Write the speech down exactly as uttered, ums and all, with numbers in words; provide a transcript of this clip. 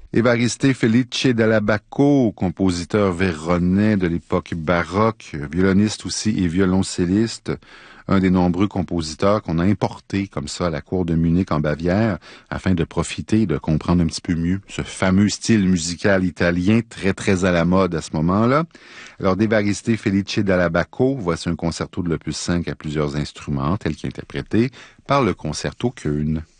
Évariste Felice Dall'Abaco, compositeur véronnais de l'époque baroque, violoniste aussi et violoncelliste, un des nombreux compositeurs qu'on a importés comme ça à la cour de Munich en Bavière afin de profiter, de comprendre un petit peu mieux ce fameux style musical italien très très à la mode à ce moment-là. Alors d'Évariste Felice Dall'Abaco, voici un concerto de l'opus cinq à plusieurs instruments tel qu'interprété par le Concerto Köln.